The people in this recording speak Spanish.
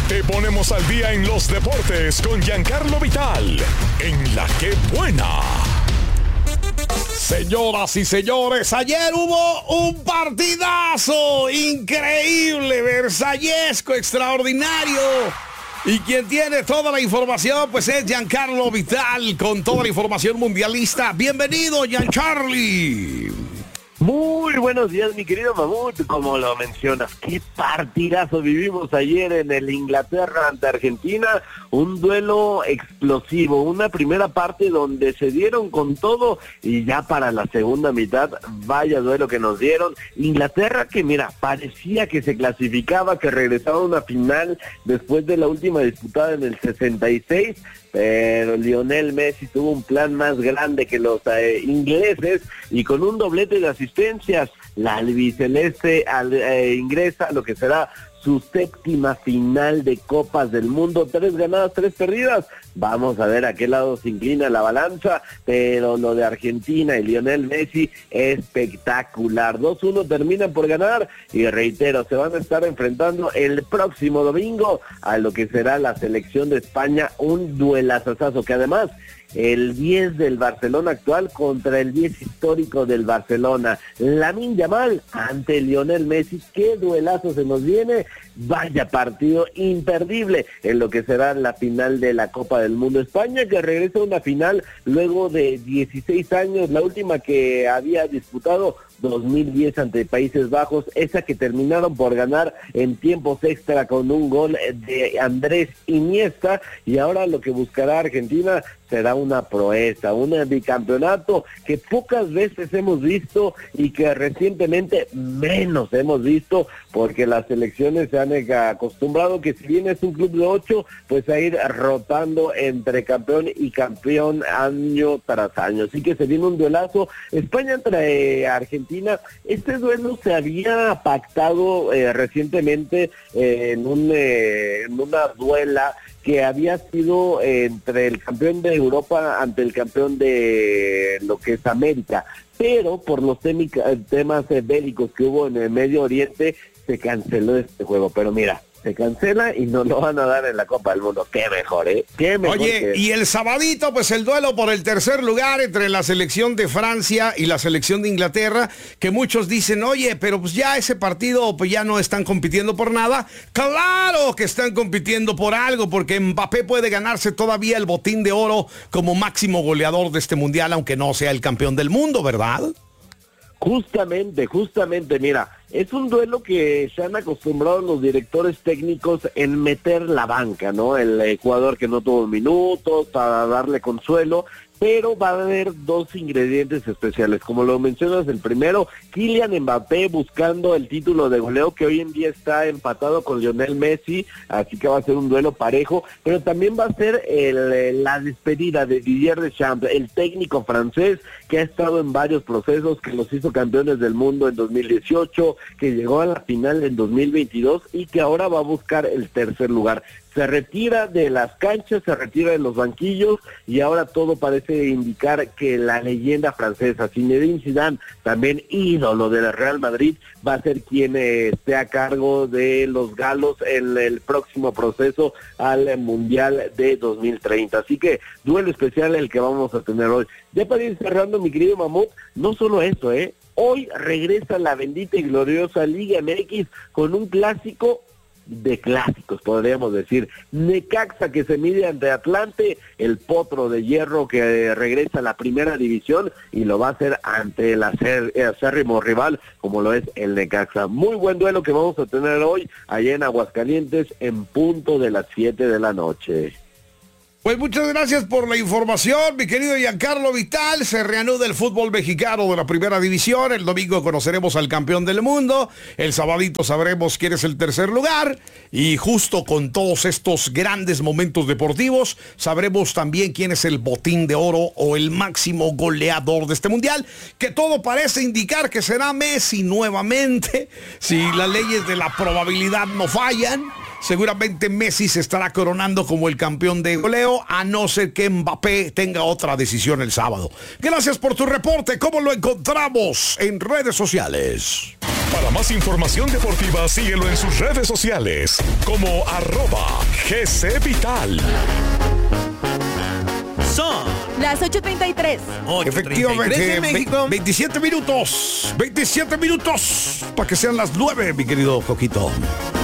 Te ponemos al día en los deportes con Giancarlo Vital, en La Que Buena. Señoras y señores, ayer hubo un partidazo increíble, versallesco, extraordinario. Y quien tiene toda la información, pues es Giancarlo Vital, con toda la información mundialista. Bienvenido, Giancarli. Muy buenos días, mi querido Mamut. Como lo mencionas, qué partidazo vivimos ayer en el Inglaterra ante Argentina. Un duelo explosivo, una primera parte donde se dieron con todo y ya para la segunda mitad, vaya duelo que nos dieron. Inglaterra que mira, parecía que se clasificaba, que regresaba a una final después de la última disputada en el 66, pero Lionel Messi tuvo un plan más grande que los ingleses y con un doblete de asistencias, la albiceleste ingresa a lo que será su séptima final de Copas del Mundo, 3 ganadas, 3 perdidas. Vamos a ver a qué lado se inclina la balanza, pero lo de Argentina y Lionel Messi, espectacular. 2-1 terminan por ganar y reitero, se van a estar enfrentando el próximo domingo a lo que será la selección de España, un duelazazazo que además el 10 del Barcelona actual contra el 10 histórico del Barcelona. Lamine Yamal ante Lionel Messi, qué duelazo se nos viene, vaya partido imperdible en lo que será la final de la Copa del Mundo. España que regresa a una final luego de 16 años, la última que había disputado 2010 ante Países Bajos, esa que terminaron por ganar en tiempos extra con un gol de Andrés Iniesta, y ahora lo que buscará Argentina será una proeza, un bicampeonato que pocas veces hemos visto y que recientemente menos hemos visto, porque las selecciones se han acostumbrado que si bien es un club de 8, pues a ir rotando entre campeón y campeón año tras año. Así que se viene un duelazo, España entre Argentina. Este duelo se había pactado recientemente en una duela que había sido entre el campeón de Europa ante el campeón de lo que es América, pero por los temas bélicos que hubo en el Medio Oriente se canceló este juego. Pero mira, se cancela y nos lo van a dar en la Copa del Mundo. Qué mejor, ¿eh? Qué mejor. Oye, y el sabadito, pues el duelo por el tercer lugar entre la selección de Francia y la selección de Inglaterra, que muchos dicen, oye, pero pues ya ese partido, pues ya no están compitiendo por nada. Claro que están compitiendo por algo, porque Mbappé puede ganarse todavía el botín de oro como máximo goleador de este mundial, aunque no sea el campeón del mundo, ¿verdad? Justamente, mira, es un duelo que se han acostumbrado los directores técnicos en meter la banca, ¿no? El jugador que no tuvo minutos para darle consuelo, pero va a haber dos ingredientes especiales, como lo mencionas. El primero, Kylian Mbappé buscando el título de goleo, que hoy en día está empatado con Lionel Messi, así que va a ser un duelo parejo, pero también va a ser la despedida de Didier Deschamps, el técnico francés que ha estado en varios procesos, que los hizo campeones del mundo en 2018, que llegó a la final en 2022 y que ahora va a buscar el tercer lugar. Se retira de las canchas, se retira de los banquillos y ahora todo parece indicar que la leyenda francesa, Zinedine Zidane, también ídolo del Real Madrid, va a ser quien esté a cargo de los galos en el próximo proceso al Mundial de 2030. Así que duelo especial el que vamos a tener hoy. Ya para ir cerrando, mi querido Mamut, no solo eso, hoy regresa la bendita y gloriosa Liga MX con un clásico de clásicos, podríamos decir. Necaxa que se mide ante Atlante, el potro de hierro que regresa a la primera división y lo va a hacer ante el acérrimo rival como lo es el Necaxa. Muy buen duelo que vamos a tener hoy allá en Aguascalientes en punto de las 7 de la noche. Pues muchas gracias por la información, mi querido Giancarlo Vital. Se reanuda el fútbol mexicano de la primera división. El domingo conoceremos al campeón del mundo. El sabadito sabremos quién es el tercer lugar. Y justo con todos estos grandes momentos deportivos, sabremos también quién es el botín de oro o el máximo goleador de este mundial. Que todo parece indicar que será Messi nuevamente, si las leyes de la probabilidad no fallan. Seguramente Messi se estará coronando como el campeón de goleo, a no ser que Mbappé tenga otra decisión el sábado. Gracias por tu reporte. ¿Cómo lo encontramos en redes sociales? Para más información deportiva, síguelo en sus redes sociales como @GCVital. Son las 8:33. Efectivamente, en México. 27 minutos para que sean las 9, mi querido Coquito.